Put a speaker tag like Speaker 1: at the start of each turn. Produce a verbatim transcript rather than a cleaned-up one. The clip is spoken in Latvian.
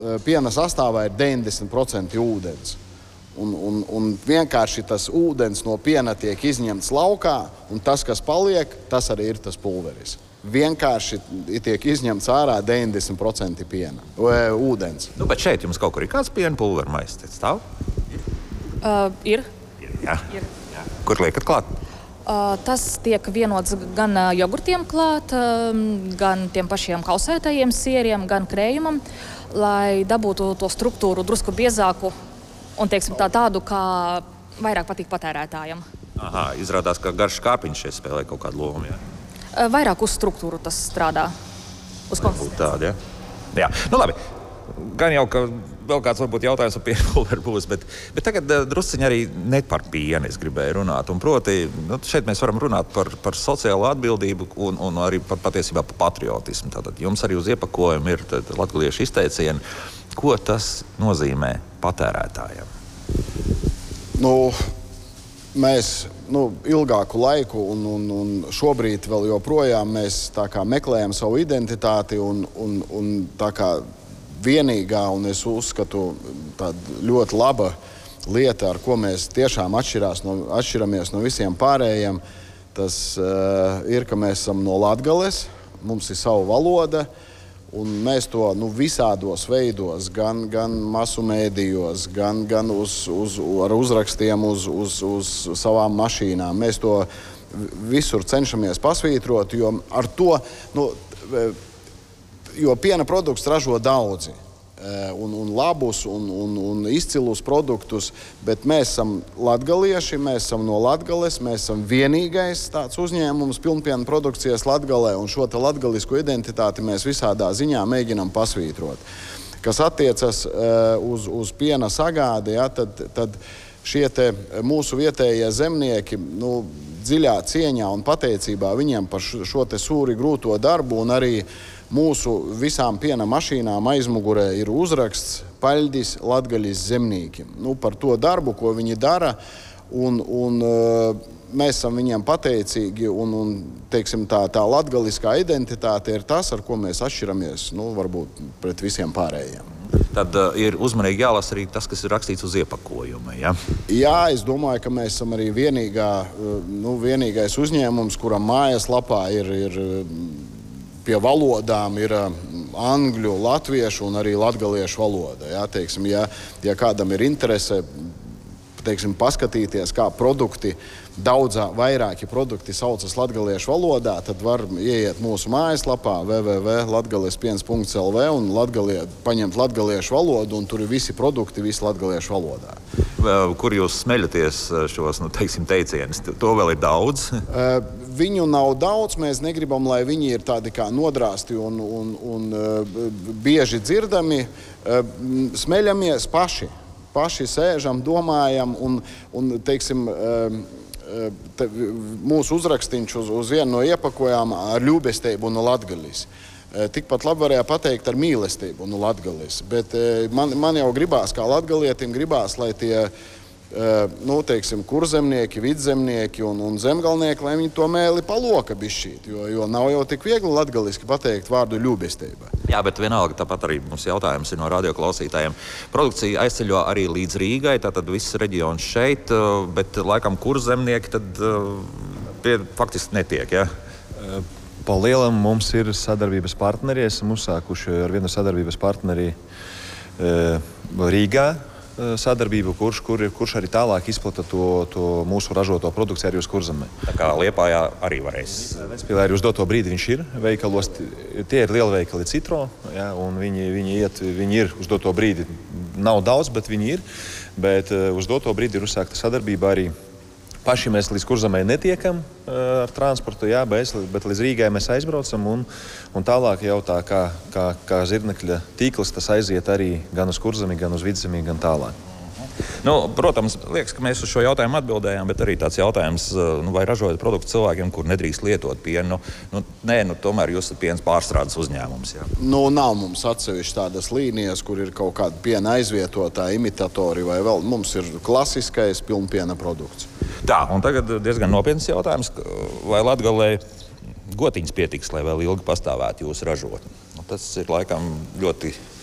Speaker 1: Piena sastāvā ir deviņdesmit procenti ūdens. Un, un, un vienkārši tas ūdens no piena tiek izņemts laukā, un tas, kas paliek, tas arī ir tas pulveris. Vienkārši tiek izņemts ārā deviņdesmit procenti piena, ūdens.
Speaker 2: Nu, bet šeit jums kaut kur ir kāds piena pulveru maists, stāv?
Speaker 3: Uh, ir.
Speaker 2: ir, jā.
Speaker 3: ir.
Speaker 2: Jā. Kur liekat klāt?
Speaker 3: Uh, tas tiek vienots gan uh, jogurtiem klāt, uh, gan tiem pašiem kausētajiem sieriem, gan krējumam, lai dabūtu to struktūru drusku biezāku un, teiksim, tā, tādu, kā vairāk patīk patērētājam.
Speaker 2: Aha, izrādās, ka garš kāpiņš šeit spēlē kaut kādu lomu, jā?
Speaker 3: Uh, vairāk uz struktūru tas strādā, uz konsistenci.
Speaker 2: Tāda, jā. jā. Nu labi, gan jau, ka vēl kāds varbūt jautājums par piena pulveri būs, bet, bet tagad drusciņi arī ne par pienu es gribēju runāt. Un proti, nu, šeit mēs varam runāt par, par sociālo atbildību un, un arī par patiesībā par patriotismu. Tātad jums arī uz iepakojuma ir latgaliešu izteicieni. Ko tas nozīmē patērētājiem?
Speaker 1: Nu, mēs nu, ilgāku laiku un, un, un šobrīd vēl joprojām mēs tā kā meklējam savu identitāti un, un, un tā kā vienīgā, un es uzskatu, tāda ļoti laba lieta, ar ko mēs tiešām atšķirās no, atšķiramies no visiem pārējiem, tas uh, ir, ka mēs esam no Latgales, mums ir sava valoda, un mēs to nu, visādos veidos, gan, gan masu mēdījos, gan, gan uz, uz, ar uzrakstiem uz, uz, uz savām mašīnām. Mēs to visur cenšamies pasvītrot, jo ar to... Nu, Jo piena produkts ražo daudzi, un, un labus, un, un, un izcilus produktus, bet mēs esam latgalieši, mēs esam no Latgales, mēs esam vienīgais tāds uzņēmums pilnpiena produkcijas Latgalē, un šo te latgalisko identitāti mēs visādā ziņā mēģinam pasvītrot. Kas attiecas uz, uz piena sagādi, ja, tad, tad šie te mūsu vietējie zemnieki, nu, dziļā cieņā un pateicībā viņiem par šo te sūri grūto darbu, un arī mūsu visām piena mašīnām aizmugurē ir uzraksts Paļdis Latgaļas zemnīkim. Nu, par to darbu, ko viņi dara, un, un mēs esam viņiem pateicīgi, un, un teiksim, tā, tā latgaliskā identitāte ir tas, ar ko mēs atšķiramies, nu, varbūt pret visiem pārējiem.
Speaker 2: Tad uh, ir uzmanīgi jālasa arī tas, kas ir rakstīts uz iepakojuma, ja?
Speaker 1: Jā, es domāju, ka mēs esam arī vienīgā, nu, vienīgais uzņēmums, kuram mājaslapā ir, ir pie valodām ir angļu, latviešu un arī latgaliešu valoda. Ja, teiksim, ja, ja kādam ir interese, teiksim, paskatīties, kā produkti, daudzā vairāki produkti saucas latgaliešu valodā, tad var ieiet mūsu mājaslapā w w w punkt latgales piens punkts l v un latgalie, paņemt latgaliešu valodu, un tur ir visi produkti, visi latgaliešu valodā.
Speaker 2: Kur jūs smeļaties šos, nu, teiksim, teicienus? To vēl ir daudz?
Speaker 1: Viņu nav daudz, mēs negribam, lai viņi ir tādi kā nodrāsti un, un, un bieži dzirdami. Smeļamies paši. Paši sēžam, domājam, un, un teiksim, te, mūsu uzrakstīņš uz, uz vienu no iepakojām ar ļūbestību no Latgalis. Tikpat labi varēja pateikt ar mīlestību no Latgalis, bet man, man jau gribās, kā latgalietim, gribās, lai tie, nu, teiksim, kurzemnieki, vidzemnieki un, un zemgalnieki, lai viņi to mēli paloka bišķīt, jo, jo nav jau tik viegli latgaliski pateikt vārdu ļūbestība.
Speaker 2: Jā, bet vienalga tāpat arī mums jautājums ir no radioklausītājiem. Produkcija aizceļo arī līdz Rīgai, tātad viss reģions šeit, bet laikam kurzemnieki tad pie, faktiski netiek, ja?
Speaker 4: Pa lielam mums ir sadarbības partneri, esam uzsākuši ar vienu sadarbības partneri Rīgā sadarbību, kurš, kur, kurš arī tālāk izplata to, to mūsu ražoto produkciju arī uz Kurzemē.
Speaker 2: Tā kā Liepājā arī varēs.
Speaker 4: Ventspīlē arī uz doto brīdi viņš ir veikalos. Tie ir lielveikali Citro, ja, un viņi, viņi, iet, viņi ir uz doto brīdi. Nav daudz, bet viņi ir. Bet uh, uz doto brīdi ir uzsākta sadarbība arī. Paši mēs līdz Kurzemē netiekam uh, ar transportu, jā, bet, bet līdz Rīgai mēs aizbraucam, un, un tālāk jau tā kā, kā, kā zirnekļa tīkls, tas aiziet arī gan uz Kurzemi, gan uz Vidzemi, gan tālāk.
Speaker 2: Nu, protams, liekas, ka mēs uz šo jautājumu atbildējām, bet arī tāds jautājums, nu, vai ražojat produktu cilvēkiem, kur nedrīkst lietot pienu. Nu, nē, nu, tomēr jūs esat piens pārstrādes uzņēmums. Jā.
Speaker 1: Nu, nav mums atsevišķi tādas līnijas, kur ir kaut kāda piena aizvietotāja, imitatori vai vēl. Mums ir klasiskais pilnpiena produkts.
Speaker 2: Tā, un tagad diezgan nopietns jautājums, vai Latgalē gotiņas pietiks, lai vēl ilgi pastāvētu jūsu ražotni. Nu, tas ir laikam ļoti